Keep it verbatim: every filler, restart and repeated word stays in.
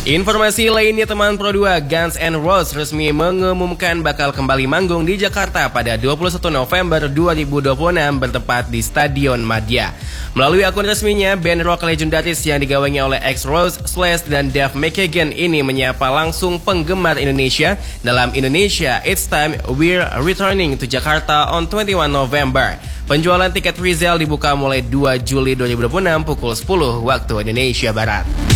Informasi lainnya teman Pro dua, Guns N' Roses resmi mengumumkan bakal kembali manggung di Jakarta pada dua puluh satu November dua ribu dua puluh enam bertempat di Stadion Madia. Melalui akun resminya, band rock legendaris yang digawangi oleh X-Rose, Slash, dan Dave McKagan ini menyapa langsung penggemar Indonesia dalam Indonesia It's Time We're Returning to Jakarta on twenty-one November. Penjualan tiket presale dibuka mulai dua Juli dua ribu dua puluh enam pukul sepuluh waktu Indonesia Barat.